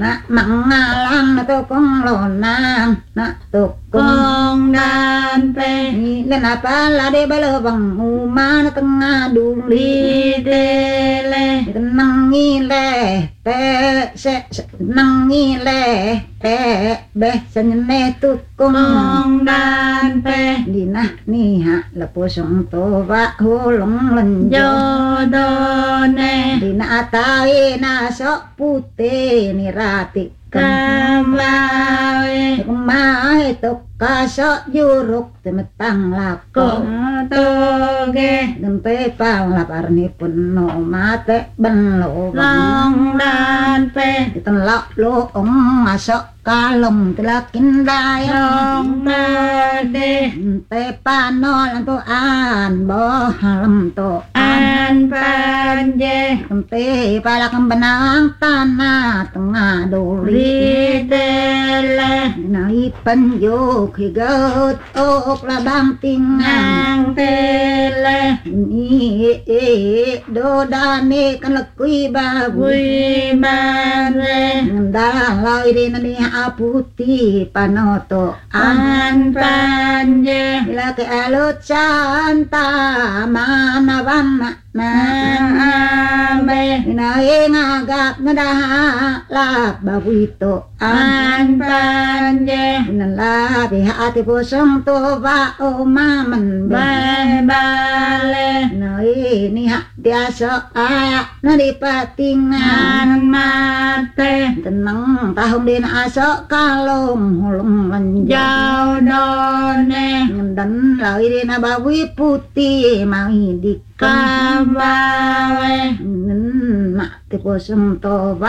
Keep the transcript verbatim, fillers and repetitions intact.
na mặn lang na to con lo nang na to con đàn pe lên à pa la de ba lơ bằng u ma na tanga du li đi tê lê năng nghi lệ te se năng nghi lệ te be san ne tu con con đàn pe đi na ni ha là po song to va ho long lần do đô nè đi na ta e na so pu te ni ra ti cam lao mai tục ca so du ruk te metang la có ko tô ghê đừng pe pang la parni pun no ma te ban lo long đàn pe tan la lo ong a so ca lom te la kin dai long đà đê te pa no lan to an bo lam to an pan dê te pa la kam banang tana tanga do đi ri tê lê nai pan yo khi gớt ốc la bang ting ngang tê lê ni e do da ne kan la kui ba quy ban lê da lai de na ni a puti panoto an an pan dê la ke alo chan ta ma na van na a bê na e nga gap na da la ba wi to an an pan dê na la bi ha ti po song to va o ma man ba ba ba lê na e ni ha dia so a na di pa ting na an ma tê tenang tahun din aso kalong hulung lanjau giao đô nè dan lai di na ba wi putih mai di cam ba lê na ti po song to va